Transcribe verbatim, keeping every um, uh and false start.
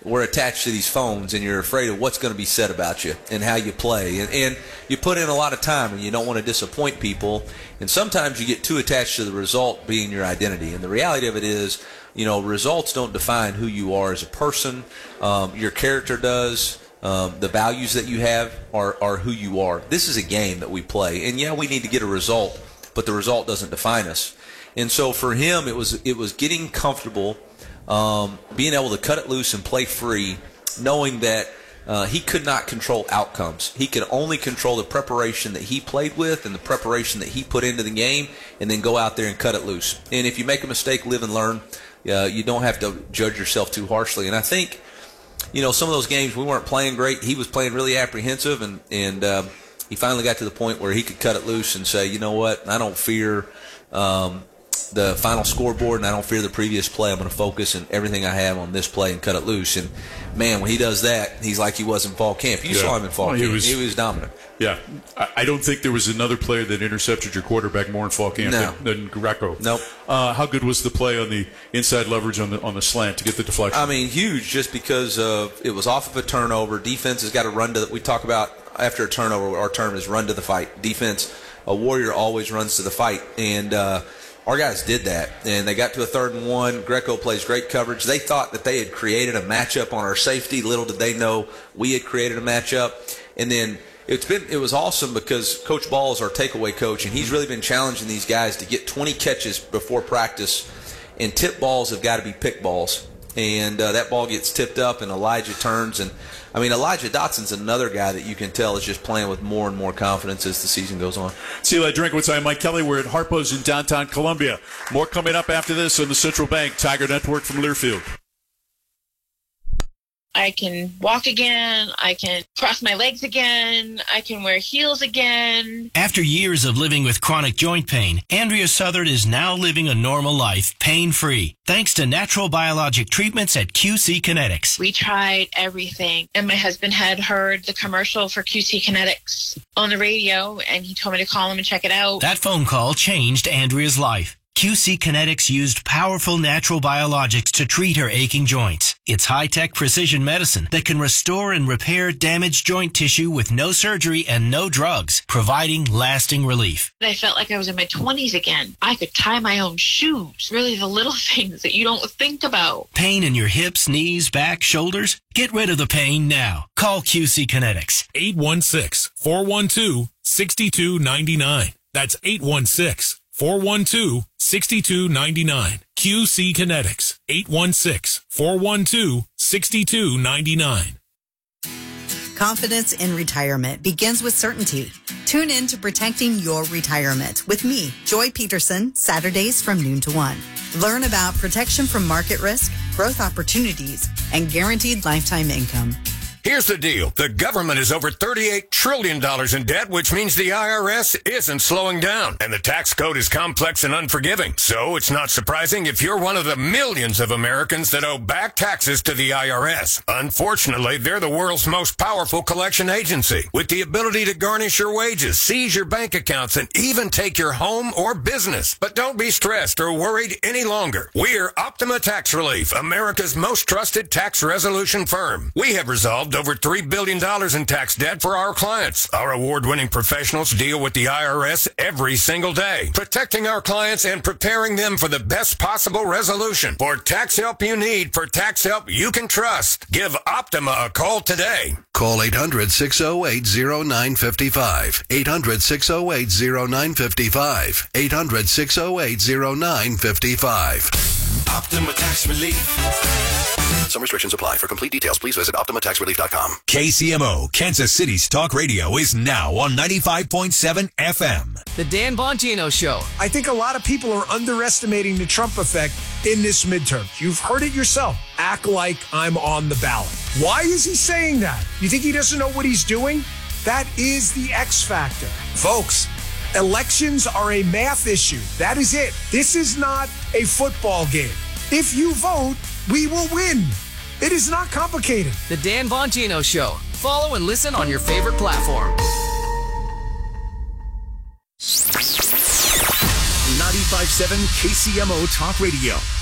we're attached to these phones, and you're afraid of what's going to be said about you and how you play. And, and you put in a lot of time, and you don't want to disappoint people. And sometimes you get too attached to the result being your identity. And the reality of it is, you know, results don't define who you are as a person. Um, your character does. Um, the values that you have are, are who you are. This is a game that we play. And, yeah, we need to get a result, but the result doesn't define us. And so for him, it was it was getting comfortable, um, being able to cut it loose and play free, knowing that uh, he could not control outcomes. He could only control the preparation that he played with and the preparation that he put into the game, and then go out there and cut it loose. And if you make a mistake, live and learn. Uh, you don't have to judge yourself too harshly. And I think, you know, some of those games we weren't playing great. He was playing really apprehensive, and, and um, he finally got to the point where he could cut it loose and say, you know what, I don't fear um, the final scoreboard, and I don't fear the previous play. I'm going to focus and everything I have on this play and cut it loose. And, man, when he does that, he's like he was in fall camp. You yeah. saw him in fall well, camp. He was, he was dominant. Yeah. I don't think there was another player that intercepted your quarterback more in fall camp no. than, than Greco. Nope. Uh, how good was the play on the inside leverage on the on the slant to get the deflection? I mean, huge, just because of it was off of a turnover. Defense has got to run to – we talk about after a turnover, our term is run to the fight. Defense, a warrior always runs to the fight. And uh, our guys did that, and they got to a third and one. Greco plays great coverage. They thought that they had created a matchup on our safety. Little did they know we had created a matchup. And then – It's been it was awesome because Coach Ball is our takeaway coach, and he's really been challenging these guys to get twenty catches before practice, and tip balls have got to be pick balls. And uh, that ball gets tipped up, and Elijah turns. And, I mean, Elijah Dotson's another guy that you can tell is just playing with more and more confidence as the season goes on. See you later, Drinkowitz. I'm Mike Kelly. We're at Harpo's in downtown Columbia. More coming up after this on the Central Bank Tiger Network from Learfield. I can walk again. I can cross my legs again. I can wear heels again. After years of living with chronic joint pain, Andrea Southard is now living a normal life, pain-free, thanks to natural biologic treatments at Q C Kinetics. We tried everything, and my husband had heard the commercial for Q C Kinetics on the radio, and he told me to call him and check it out. That phone call changed Andrea's life. Q C Kinetics used powerful natural biologics to treat her aching joints. It's high-tech precision medicine that can restore and repair damaged joint tissue with no surgery and no drugs, providing lasting relief. I felt like I was in my twenties again. I could tie my own shoes. Really the little things that you don't think about. Pain in your hips, knees, back, shoulders? Get rid of the pain now. Call Q C Kinetics. eight one six, four one two, six two nine nine. That's eight one six, four one two, six two nine nine. Q C Kinetics, eight one six, four one two, six two nine nine. Confidence in retirement begins with certainty. Tune in to Protecting Your Retirement with me, Joy Peterson, Saturdays from noon to one. Learn about protection from market risk, growth opportunities, and guaranteed lifetime income. Here's the deal. The government is over thirty-eight trillion dollars in debt, which means the I R S isn't slowing down. And the tax code is complex and unforgiving. So it's not surprising if you're one of the millions of Americans that owe back taxes to the I R S. Unfortunately, they're the world's most powerful collection agency, with the ability to garnish your wages, seize your bank accounts, and even take your home or business. But don't be stressed or worried any longer. We're Optima Tax Relief, America's most trusted tax resolution firm. We have resolved over three billion dollars in tax debt for our clients. Our award-winning professionals deal with the I R S every single day, protecting our clients and preparing them for the best possible resolution. For tax help you need, for tax help you can trust, give Optima a call today. Call eight hundred, six oh eight, oh nine five five. eight hundred, six oh eight, oh nine five five. eight hundred, six oh eight, oh nine five five. Optima Tax Relief. Some restrictions apply. For complete details, please visit Optima Tax Relief dot com. K C M O, Kansas City's talk radio, is now on ninety-five point seven F M. The Dan Bongino Show. I think a lot of people are underestimating the Trump effect in this midterm. You've heard it yourself. Act like I'm on the ballot. Why is he saying that? You think he doesn't know what he's doing? That is the X factor. Folks, elections are a math issue. That is it. This is not a football game. If you vote, we will win. It is not complicated. The Dan Bongino Show. Follow and listen on your favorite platform. ninety-five point seven K C M O Talk Radio.